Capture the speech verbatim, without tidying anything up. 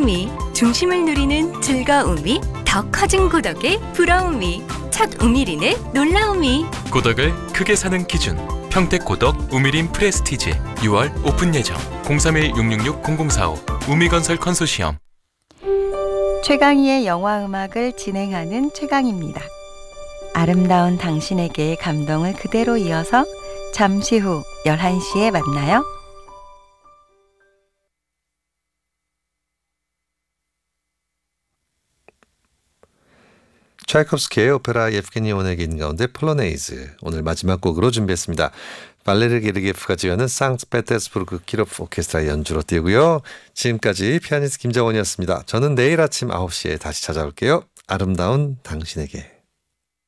놀라움이, 중심을 누리는 즐거움이, 더 커진 고덕의 부러움이, 첫 우미린의 놀라움이. 고덕을 크게 사는 기준 평택 고덕 우미린 프레스티지 유월 오픈 예정. 공삼일 육육육 공공사오 우미건설 컨소시엄. 최강희의 영화음악을 진행하는 최강입니다. 아름다운 당신에게의 감동을 그대로 이어서 잠시 후 열한 시에 만나요. 차이콥스키의 오페라 예프게니 오네긴 가운데 폴로네이즈, 오늘 마지막 곡으로 준비했습니다. 발레르 게르기예프가 지휘하는 상트페테르스부르크 키로프 오케스트라 연주로 띄우고요. 지금까지 피아니스트 김정원이었습니다. 저는 내일 아침 아홉 시에 다시 찾아올게요. 아름다운 당신에게.